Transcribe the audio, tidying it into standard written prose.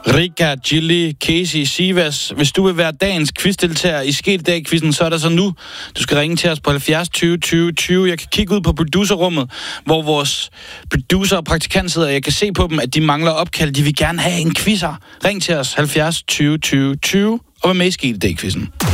Rika, Gilly, Casey, Sivas. Hvis du vil være dagens quizdeltager i Sket i dag-quizzen, så er der så nu. Du skal ringe til os på 70 20 20 20. Jeg kan kigge ud på producerrummet, hvor vores producer og praktikant sidder. Jeg kan se på dem, at de mangler opkald. De vil gerne have en quizzer. Ring til os 70 20 20 20 og vær med i Sket i dag-quizzen.